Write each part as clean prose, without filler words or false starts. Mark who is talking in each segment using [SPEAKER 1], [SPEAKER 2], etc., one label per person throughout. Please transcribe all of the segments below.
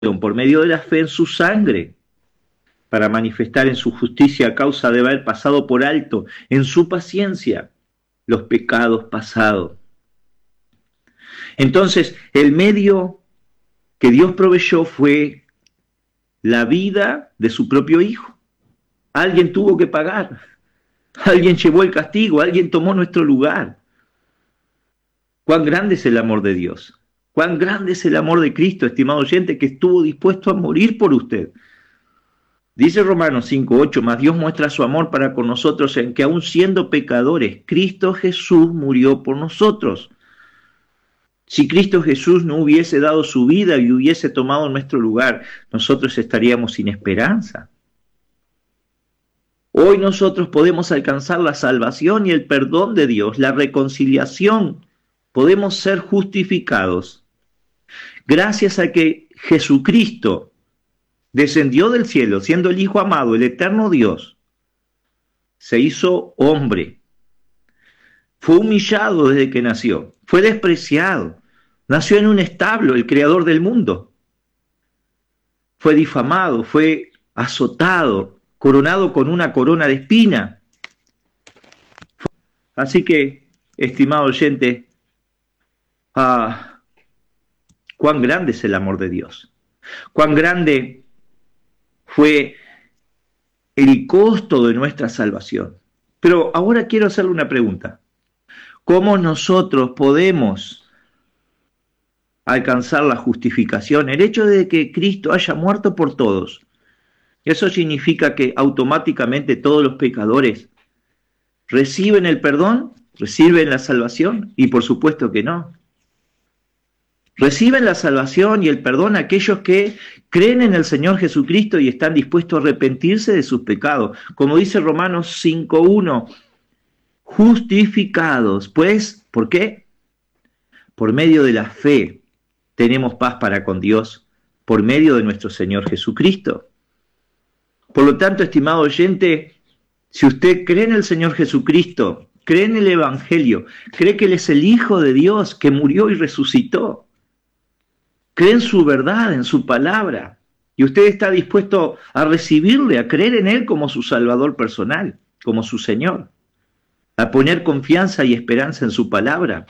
[SPEAKER 1] por medio de la fe en su sangre, para manifestar en su justicia a causa de haber pasado por alto en su paciencia los pecados pasados. Entonces, el medio que Dios proveyó fue la vida de su propio Hijo. Alguien tuvo que pagar, alguien llevó el castigo, alguien tomó nuestro lugar. Cuán grande es el amor de Dios, cuán grande es el amor de Cristo, estimado oyente, que estuvo dispuesto a morir por usted. Dice Romanos 5:8, mas Dios muestra su amor para con nosotros en que aun siendo pecadores, Cristo Jesús murió por nosotros. Si Cristo Jesús no hubiese dado su vida y hubiese tomado nuestro lugar, nosotros estaríamos sin esperanza. Hoy nosotros podemos alcanzar la salvación y el perdón de Dios, la reconciliación. Podemos ser justificados gracias a que Jesucristo descendió del cielo, siendo el Hijo amado, el eterno Dios, se hizo hombre, fue humillado desde que nació, fue despreciado, nació en un establo, el creador del mundo, fue difamado, fue azotado, coronado con una corona de espina. Así que, estimado oyente, cuán grande es el amor de Dios, cuán grande fue el costo de nuestra salvación. Pero ahora quiero hacerle una pregunta. ¿Cómo nosotros podemos alcanzar la justificación? El hecho de que Cristo haya muerto por todos, ¿eso significa que automáticamente todos los pecadores reciben el perdón? ¿Reciben la salvación? Y por supuesto que no. Reciben la salvación y el perdón aquellos que creen en el Señor Jesucristo y están dispuestos a arrepentirse de sus pecados. Como dice Romanos 5:1, justificados, pues, ¿por qué? Por medio de la fe tenemos paz para con Dios, por medio de nuestro Señor Jesucristo. Por lo tanto, estimado oyente, si usted cree en el Señor Jesucristo, cree en el Evangelio, cree que Él es el Hijo de Dios que murió y resucitó, cree en su verdad, en su palabra, y usted está dispuesto a recibirle, a creer en Él como su Salvador personal, como su Señor, a poner confianza y esperanza en su palabra,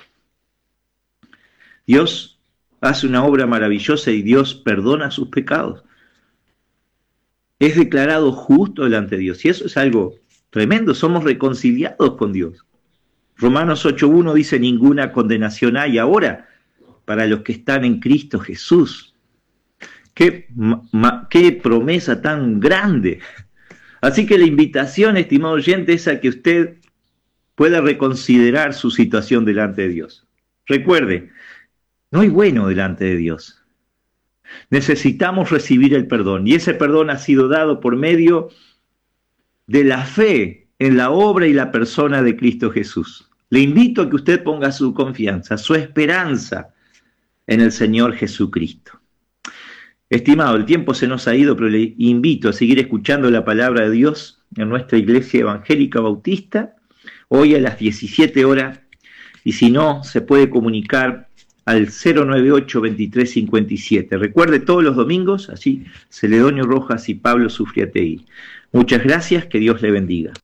[SPEAKER 1] Dios hace una obra maravillosa y Dios perdona sus pecados. Es declarado justo delante de Dios, y eso es algo tremendo, somos reconciliados con Dios. Romanos 8:1 dice, ninguna condenación hay ahora para los que están en Cristo Jesús. Qué promesa tan grande. Así que la invitación, estimado oyente, es a que usted pueda reconsiderar su situación delante de Dios. Recuerde, no hay bueno delante de Dios. Necesitamos recibir el perdón, y ese perdón ha sido dado por medio de la fe en la obra y la persona de Cristo Jesús. Le invito a que usted ponga su confianza, su esperanza en el Señor Jesucristo. Estimado, el tiempo se nos ha ido, pero le invito a seguir escuchando la palabra de Dios en nuestra Iglesia Evangélica Bautista, hoy a las 17 horas, y si no, se puede comunicar al 098-2357. Recuerde, todos los domingos, así, Celedonio Rojas y Pablo Sufriategui. Muchas gracias, que Dios le bendiga.